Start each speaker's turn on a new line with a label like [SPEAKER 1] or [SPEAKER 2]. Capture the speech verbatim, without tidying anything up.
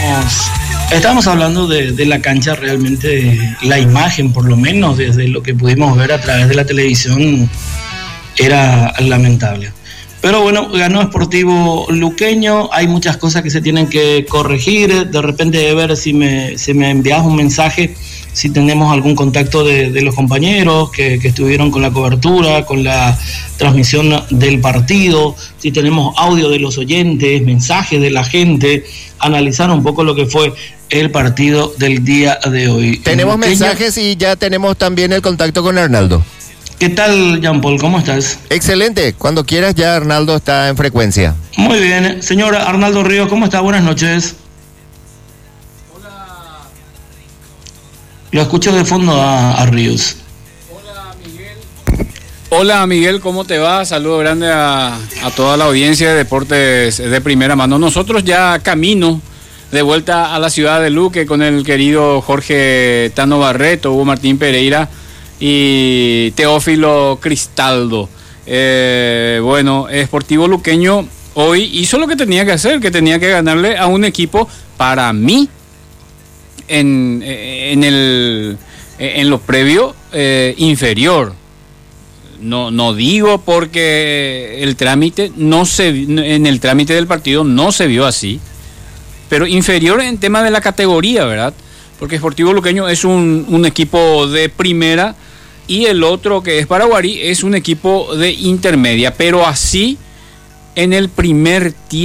[SPEAKER 1] Estábamos hablando de, de la cancha, realmente la imagen, por lo menos desde lo que pudimos ver a través de la televisión, era lamentable. Pero bueno, ganó Sportivo Luqueño, hay muchas cosas que se tienen que corregir, de repente de ver si me, si me envías un mensaje, si tenemos algún contacto de, de los compañeros que, que estuvieron con la cobertura, con la transmisión del partido, si tenemos audio de los oyentes, mensajes de la gente, analizar un poco lo que fue el partido del día de hoy.
[SPEAKER 2] Tenemos Luqueño, mensajes y ya tenemos también el contacto con Arnaldo.
[SPEAKER 1] ¿Qué tal, Jean Paul? ¿Cómo estás?
[SPEAKER 2] Excelente. Cuando quieras, ya Arnaldo está en frecuencia.
[SPEAKER 1] Muy bien. Señor Arnaldo Ríos, ¿cómo está? Buenas noches.
[SPEAKER 3] Hola.
[SPEAKER 1] Lo escucho de fondo a, a Ríos.
[SPEAKER 3] Hola, Miguel. Hola, Miguel, ¿cómo te va? Saludo grande a, a toda la audiencia de Deportes de Primera Mano. Nosotros ya camino de vuelta a la ciudad de Luque con el querido Jorge Tano Barreto, Hugo Martín Pereira y Teófilo Cristaldo. Eh, bueno, Sportivo Luqueño hoy hizo lo que tenía que hacer, que tenía que ganarle a un equipo, para mí, en, en, el, en lo previo, eh, inferior. No, no digo porque el trámite no se, en el trámite del partido no se vio así, pero inferior en tema de la categoría, ¿verdad? Porque Sportivo Luqueño es un, un equipo de primera y el otro, que es Paraguarí, es un equipo de intermedia, pero así en el primer tiempo.